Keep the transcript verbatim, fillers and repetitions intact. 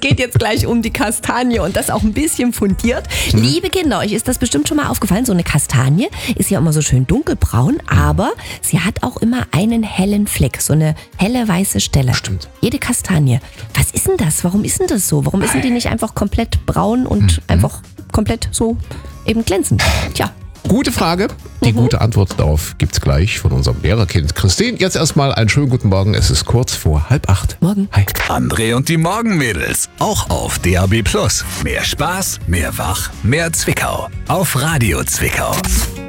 geht jetzt gleich um die Kastanie und das auch ein bisschen fundiert. Hm. Liebe Kinder, euch ist das bestimmt schon mal aufgefallen, so eine Kastanie ist ja immer so schön dunkelbraun, aber sie hat auch immer einen hellen Fleck, so eine helle weiße Stelle. Stimmt. Jede Kastanie. Was ist denn das? Warum ist denn das so? Warum ist denn die nicht einfach komplett braun und mhm. einfach komplett so eben glänzend? Tja. Gute Frage. Die mhm. gute Antwort darauf gibt's gleich von unserem Lehrerkind Christine. Jetzt erstmal einen schönen guten Morgen. Es ist kurz vor halb acht. Morgen. Hi. André und die Morgenmädels. Auch auf D A B Plus. Mehr Spaß, mehr Wach, mehr Zwickau. Auf Radio Zwickau.